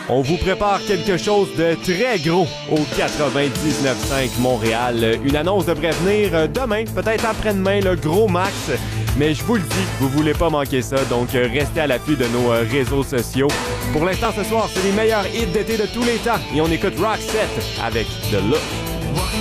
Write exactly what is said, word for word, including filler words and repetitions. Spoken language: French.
On vous prépare quelque chose de très gros au quatre-vingt-dix-neuf cinq Montréal. Une annonce devrait venir demain, peut-être après-demain, le gros max. Mais je vous le dis, vous voulez pas manquer ça, donc restez à l'affût de nos réseaux sociaux. Pour l'instant, ce soir, c'est les meilleurs hits d'été de tous les temps. Et on écoute Roxette avec The Look.